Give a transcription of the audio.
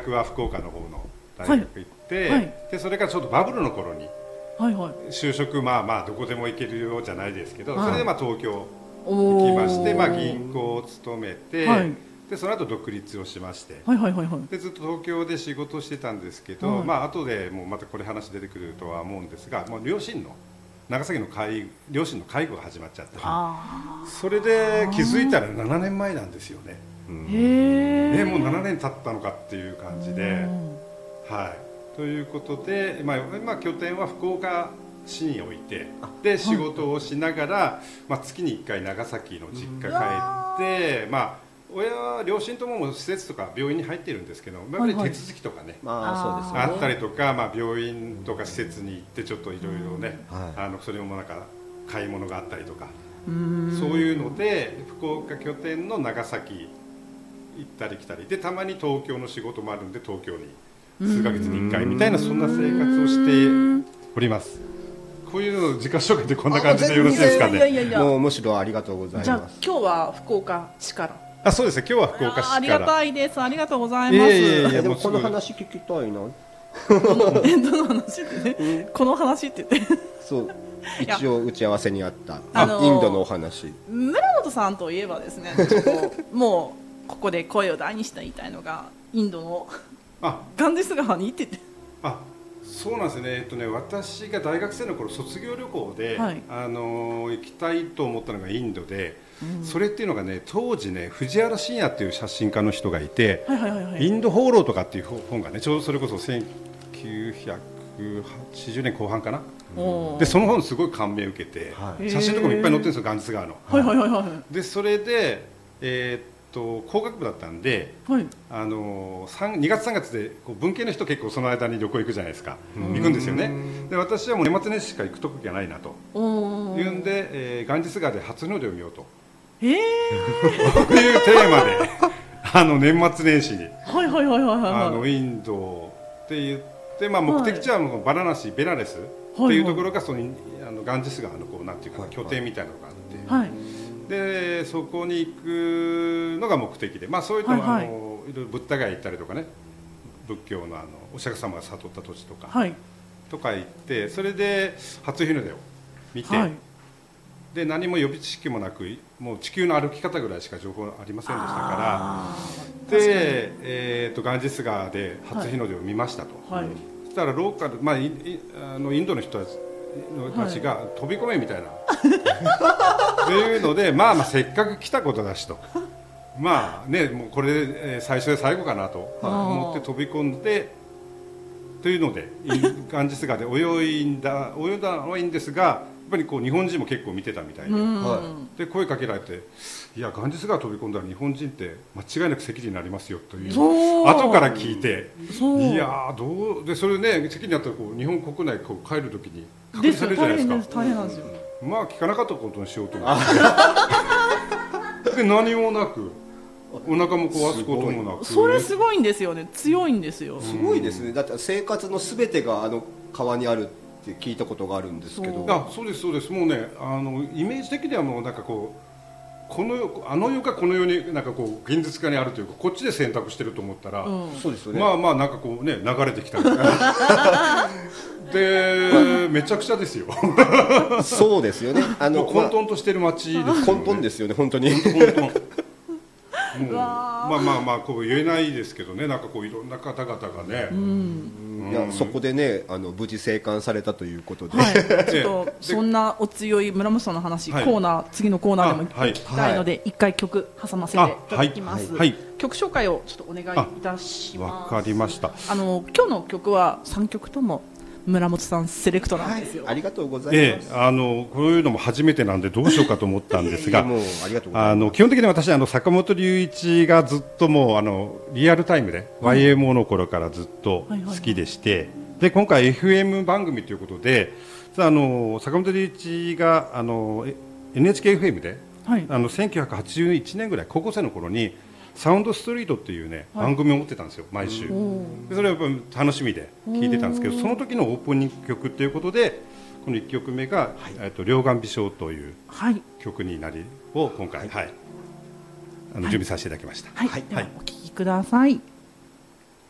学は福岡の方の大学行って、はい、でそれからちょっとバブルの頃に、はいはい、就職まあどこでも行けるようじゃないですけど、それで東京行きまして、銀行を勤めて、はい、でその後独立をしまして、はいはいはいはい、でずっと東京で仕事をしてたんですけど、はい、後でもうまたこれ話出てくるとは思うんですが、もう長崎の両親の介護が始まっちゃって、それで気づいたら7年前なんですよね。へもう7年経ったのかっていう感じで、はい、ということで、今拠点は福岡市に置いて、で仕事をしながら、月に1回長崎の実家帰って、両親とも施設とか病院に入っているんですけど、やっぱり手続きとかね、あったりとか、病院とか施設に行ってちょっといろいろね、それもなんか買い物があったりとか、そういうので福岡拠点の長崎行ったり来たりで、たまに東京の仕事もあるんで東京に数ヶ月に1回みたいな、そんな生活をしております。こういうの自己紹介ってこんな感じでよろしいですかね。 もうむしろありがとうございます。 じゃあ今日は福岡市から。 そうですね、今日は福岡市から。 ありがたいです。ありがとうございます。 でもこの話聞きたいな。 どの話ってね、この話って言って。 そう一応打ち合わせにあったインドのお話。 村本さんといえばですね、ちょっともうここで声を大にして言いたいのがインドのガンジス川に行ってて。 そうなんですね。私が大学生の頃卒業旅行で、はい、行きたいと思ったのがインドで、それっていうのがね、当時ね、藤原信也っていう写真家の人がいて、インド放浪とかっていう本がね、ちょうどそれこそ1980年後半かな。でその本すごい感銘を受けて、写真とかもいっぱい載ってるんですよ、ガンジス川の。でそれで工学部だったんで、2月3月で文系の人結構その間に旅行行くじゃないですか、行くんですよね。で私はもう年末年始しか行くときがないなというんで、ガンジス川で初日の出を見ようというテーマで年末年始にインドって言って、目的地はもうバラナシベナレスっていうところがそのガンジス川のなんていうか拠点みたいなのがあって、でそこに行くのが目的で、そういうのもいろいろブッダガヤ行ったりとかね、仏教のお釈迦様が悟った土地とか、とか行って、それで初日の出を見て、で何も予備知識もなく、もう地球の歩き方ぐらいしか情報ありませんでしたから、で、ガンジス川で初日の出を見ましたと。そしたらローカル、インドの人たちが飛び込めみたいなというので、せっかく来たことだしと、もうこれで最初で最後かなと思って飛び込んでというので、ガンジス川で泳いだのはいいんですが、やっぱり日本人も結構見てたみたいで、声かけられて、いやガンジス川飛び込んだら日本人って間違いなく赤字になりますよという後から聞いて、いやどうで、それね、赤字になったら日本国内帰るときに隔離されるじゃないですか。 大変なんですよ。 聞かなかったことにしようと思ってで何もなく、お腹も壊すこともなく、 それすごいんですよね。強いんですよ。 すごいですね。だって生活のすべてが川にあるって聞いたことがあるんですけど。 そうですそうです。もうね、イメージ的にはもうなんかこの世あの世がこの世になんか現実化にあるというか、こっちで選択してると思ったら、 そうですよね。 なんか流れてきたりでめちゃくちゃですよ。 そうですよね。 混沌としてる街ですよね。 混沌ですよね、本当に。 もう言えないですけどね、なんかいろんな方々がね、 いやそこでね、無事生還されたということで、 ちょっとそんなお強い村本さんの話、次のコーナーでも聞きたいので、一回曲挟ませていただきます。曲紹介をちょっとお願いいたします。 わかりました。 今日の曲は3曲とも村本さんセレクトなんですよ。 ありがとうございます。 こういうのも初めてなんでどうしようかと思ったんですが、 もうありがとうございます。 基本的に私坂本龍一がずっともうリアルタイムで、YMO の頃からずっと好きでして、で今回 FM 番組ということで、坂本龍一がNHKFM で、1981年ぐらい高校生の頃にサウンドストリートっていうね、番組を持ってたんですよ、毎週。でそれはやっぱ楽しみで聴いてたんですけど、その時のオープニング曲ということで、この1曲目が「両眼微笑」という曲になりを今回準備させていただきました。 ではお聴きください。